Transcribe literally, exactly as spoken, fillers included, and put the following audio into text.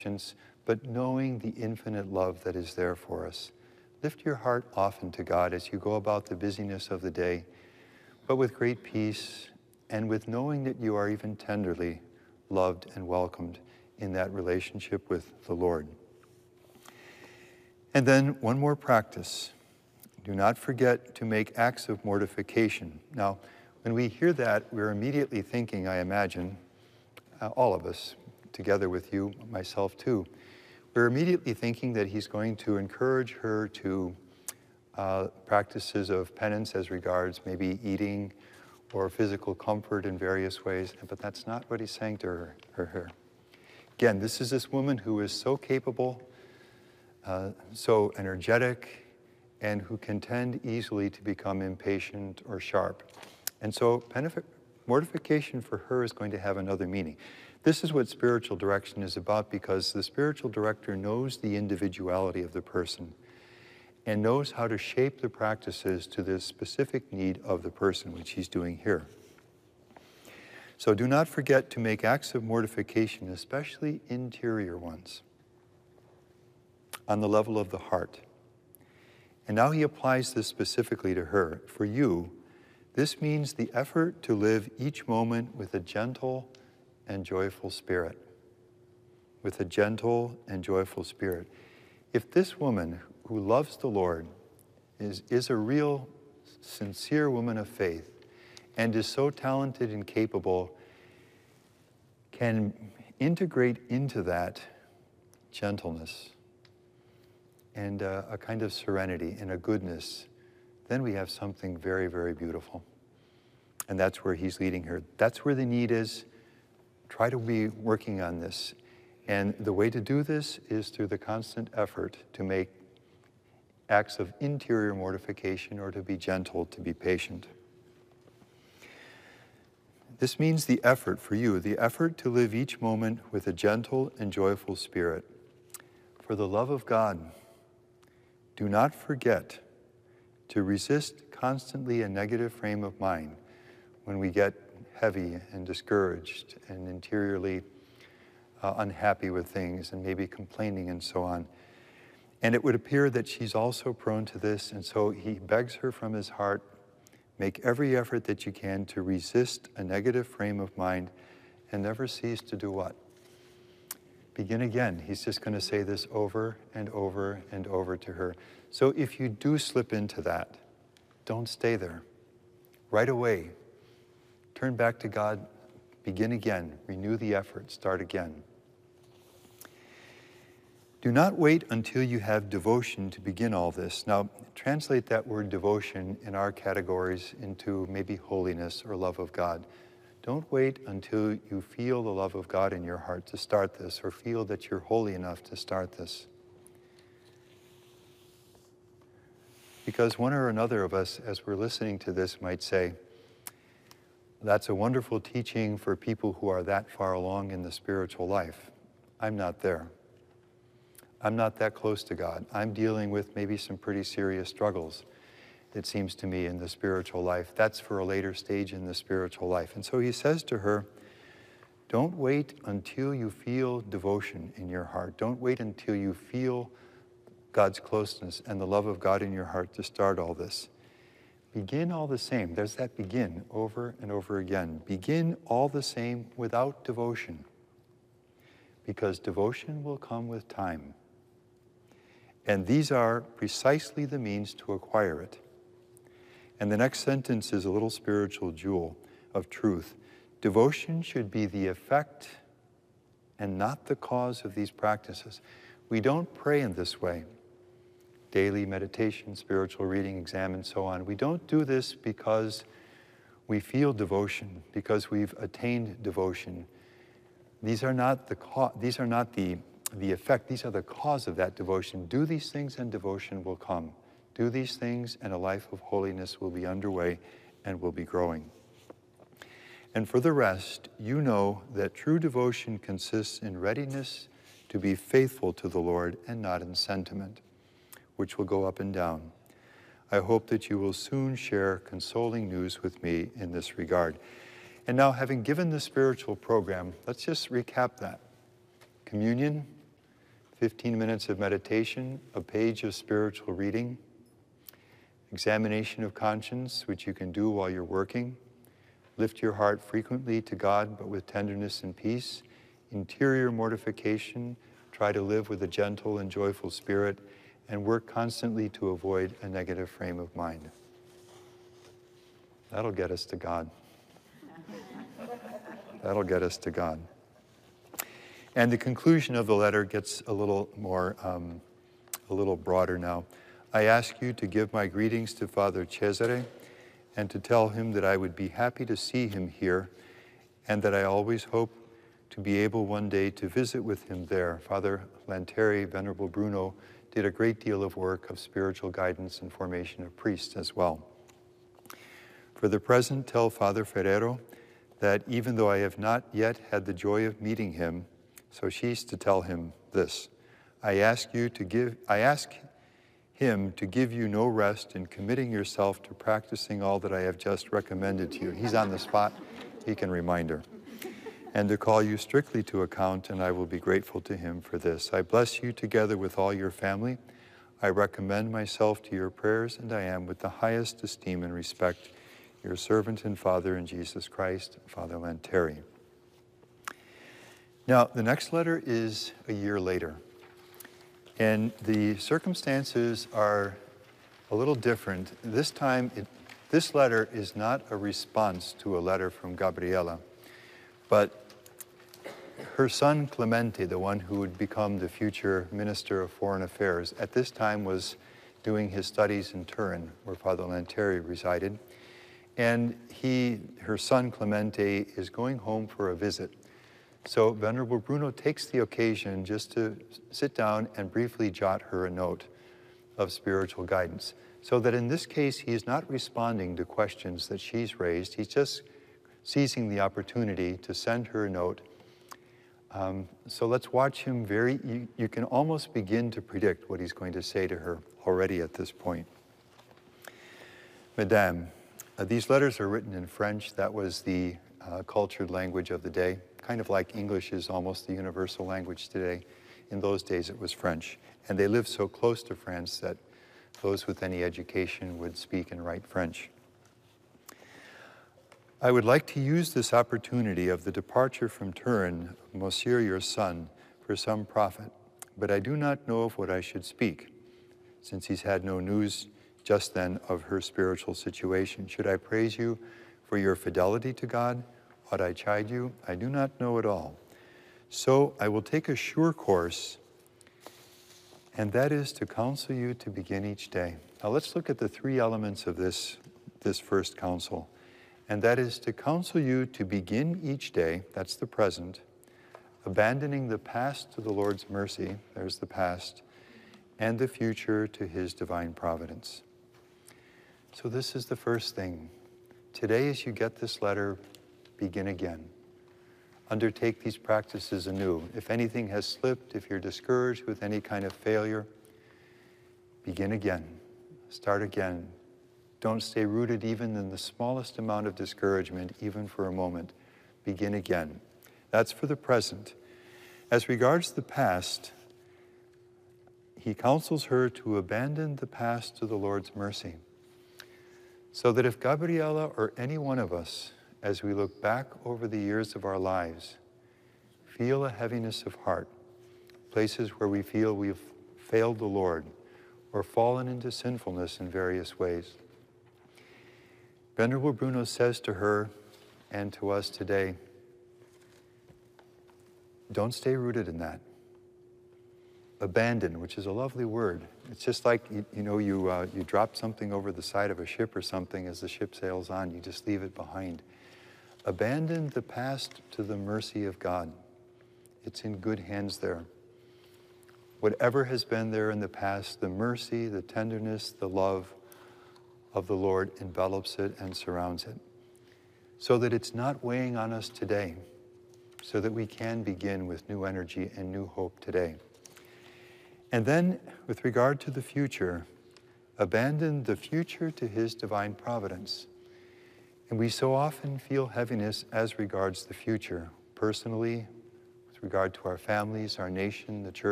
but knowing the infinite love that is there for us. Lift your heart often to God as you go about the busyness of the day, but with great peace and with knowing that you are even tenderly loved and welcomed in that relationship with the Lord. And then one more practice. Do not forget to make acts of mortification. Now, when we hear that, we're immediately thinking, I imagine, uh, all of us, together with you, myself too, we're immediately thinking that he's going to encourage her to uh, practices of penance as regards maybe eating or physical comfort in various ways, but that's not what he's saying to her, her here. Again, this is this woman who is so capable, uh, so energetic, and who can tend easily to become impatient or sharp. And so mortification for her is going to have another meaning. This is what spiritual direction is about, because the spiritual director knows the individuality of the person and knows how to shape the practices to the specific need of the person, which he's doing here. So do not forget to make acts of mortification, especially interior ones, on the level of the heart. And now he applies this specifically to her. For you, this means the effort to live each moment with a gentle and joyful spirit. With a gentle and joyful spirit. If this woman who loves the Lord is, is a real, sincere woman of faith and is so talented and capable, can integrate into that gentleness and uh, a kind of serenity and a goodness, then we have something very, very beautiful. And that's where he's leading her. That's where the need is. Try to be working on this. And the way to do this is through the constant effort to make acts of interior mortification, or to be gentle, to be patient. This means the effort for you, the effort to live each moment with a gentle and joyful spirit. For the love of God, do not forget to resist constantly a negative frame of mind when we get heavy and discouraged and interiorly uh, unhappy with things and maybe complaining and so on. And it would appear that she's also prone to this, and so he begs her from his heart, make every effort that you can to resist a negative frame of mind and never cease to do what? Begin again. He's just going to say this over and over and over to her. So if you do slip into that, don't stay there. Right away, turn back to God, begin again, renew the effort, start again. Do not wait until you have devotion to begin all this. Now, translate that word devotion in our categories into maybe holiness or love of God. Don't wait until you feel the love of God in your heart to start this, or feel that you're holy enough to start this. Because one or another of us, as we're listening to this, might say, that's a wonderful teaching for people who are that far along in the spiritual life. I'm not there. I'm not that close to God. I'm dealing with maybe some pretty serious struggles, it seems to me, in the spiritual life. That's for a later stage in the spiritual life. And so he says to her, don't wait until you feel devotion in your heart. Don't wait until you feel God's closeness and the love of God in your heart to start all this. Begin all the same. There's that begin over and over again. Begin all the same without devotion, because devotion will come with time. And these are precisely the means to acquire it. And the next sentence is a little spiritual jewel of truth. Devotion should be the effect and not the cause of these practices. We don't pray in this way. Daily meditation, spiritual reading, exam, and so on. We don't do this because we feel devotion, because we've attained devotion. These are not the co- these are not the the effect, these are the cause of that devotion. Do these things and devotion will come. Do these things and a life of holiness will be underway and will be growing. And for the rest, you know that true devotion consists in readiness to be faithful to the Lord and not in sentiment, which will go up and down. I hope that you will soon share consoling news with me in this regard. And now, having given the spiritual program, let's just recap that. Communion, fifteen minutes of meditation, a page of spiritual reading, examination of conscience, which you can do while you're working. Lift your heart frequently to God, but with tenderness and peace. Interior mortification, try to live with a gentle and joyful spirit, and work constantly to avoid a negative frame of mind. That'll get us to God. That'll get us to God. And the conclusion of the letter gets a little more, um, a little broader now. I ask you to give my greetings to Father Cesare and to tell him that I would be happy to see him here and that I always hope to be able one day to visit with him there. Father Lanteri, Venerable Bruno, did a great deal of work of spiritual guidance and formation of priests as well. For the present, tell Father Ferrero that even though I have not yet had the joy of meeting him, so she's to tell him this, I ask you to give, I ask him to give you no rest in committing yourself to practicing all that I have just recommended to you. He's on the spot, he can remind her. And to call you strictly to account, and I will be grateful to him for this. I bless you together with all your family. I recommend myself to your prayers, and I am with the highest esteem and respect your servant and father in Jesus Christ, Father Lanteri. Now, the next letter is a year later, and the circumstances are a little different. This time, it, this letter is not a response to a letter from Gabriela, but her son Clemente, the one who would become the future Minister of Foreign Affairs, at this time was doing his studies in Turin, where Father Lanteri resided. And he, her son Clemente, is going home for a visit. So Venerable Bruno takes the occasion just to sit down and briefly jot her a note of spiritual guidance. So that in this case, he's not responding to questions that she's raised. He's just seizing the opportunity to send her a note. Um, so let's watch him very, you, you can almost begin to predict what he's going to say to her already at this point. Madame, uh, these letters are written in French. That was the uh, cultured language of the day, kind of like English is almost the universal language today. In those days, it was French. And they lived so close to France that those with any education would speak and write French. I would like to use this opportunity of the departure from Turin, Monsieur your son, for some profit, but I do not know of what I should speak, since he's had no news just then of her spiritual situation. Should I praise you for your fidelity to God? Ought I chide you? I do not know at all. So I will take a sure course, and that is to counsel you to begin each day. Now let's look at the three elements of this, this first counsel. And that is to counsel you to begin each day, that's the present, abandoning the past to the Lord's mercy, there's the past, and the future to his divine providence. So this is the first thing. Today, as you get this letter, begin again. Undertake these practices anew. If anything has slipped, if you're discouraged with any kind of failure, begin again. Start again. Don't stay rooted even in the smallest amount of discouragement, even for a moment. Begin again. That's for the present. As regards the past, he counsels her to abandon the past to the Lord's mercy. So that if Gabriela or any one of us, as we look back over the years of our lives, feel a heaviness of heart, places where we feel we've failed the Lord or fallen into sinfulness in various ways, Venerable Bruno says to her and to us today, don't stay rooted in that. Abandon, which is a lovely word. It's just like, you, you know, you, uh, you drop something over the side of a ship or something as the ship sails on, you just leave it behind. Abandon the past to the mercy of God. It's in good hands there. Whatever has been there in the past, the mercy, the tenderness, the love of the Lord envelops it and surrounds it, so that it's not weighing on us today, so that we can begin with new energy and new hope today. And then, with regard to the future, abandon the future to his divine providence. And we so often feel heaviness as regards the future, personally, with regard to our families, our nation, the church.